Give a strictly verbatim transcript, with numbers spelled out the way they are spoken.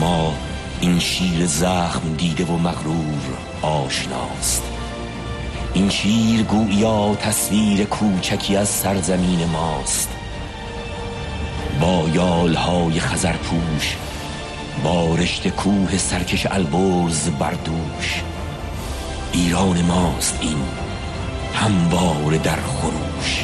ما این شیر زخم دیده و مغرور آشناست. این شیر گویا تصویر کوچکی از سرزمین ماست، با یالهای خزرپوش، با رشته کوه سرکش البرز بر دوش. ایران ماست این همواره در خروش.